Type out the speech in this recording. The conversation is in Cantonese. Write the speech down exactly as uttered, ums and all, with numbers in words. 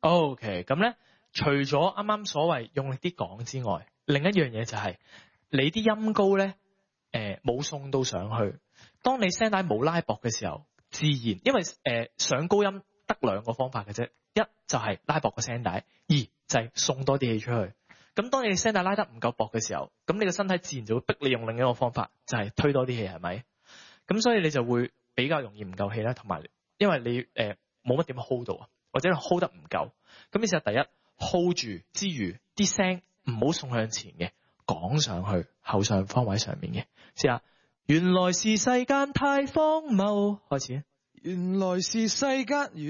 OK， 咁咧，除咗啱啱所謂用力啲講之外，另一樣嘢就係、是、你啲音高咧，誒冇送到上去。當你聲帶冇拉薄嘅時候，自然因為誒、呃、上高音得兩個方法嘅啫，一就係拉薄個聲帶，二就係送多啲氣出去。咁當你聲帶拉得唔夠薄嘅時候，咁你個身體自然就會逼你用另一個方法，就係、是、推多啲氣，係咪？咁所以你就會比較容易唔夠氣啦，同埋因為你誒冇乜點 hold 到啊，或者 hold 得唔夠。咁你試下第一 hold 住之餘，啲聲唔好送向前嘅，講上去後上方位上面嘅。試下，原來是世間太荒謬，開始。 原來是世間。